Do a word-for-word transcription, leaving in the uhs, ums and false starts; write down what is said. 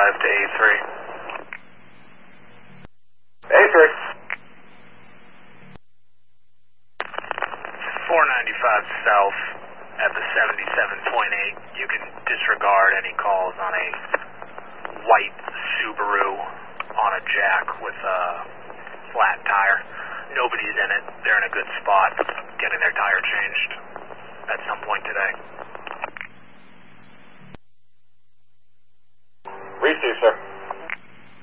five to A three. A three. four ninety-five south at the seventy-seven point eight. You can disregard any calls on a white Subaru on a jack with a flat tire. Nobody's in it. They're in a good spot getting their tire changed at some point today. Receive, sir.